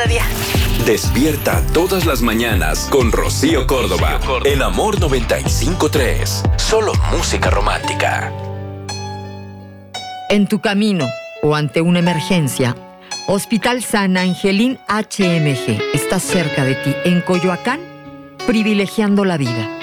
día. Despierta todas las mañanas con Rocío Córdoba. En Amor 95.3. Solo música romántica. En tu camino o ante una emergencia, Hospital San Angelín HMG está cerca de ti, en Coyoacán, privilegiando la vida.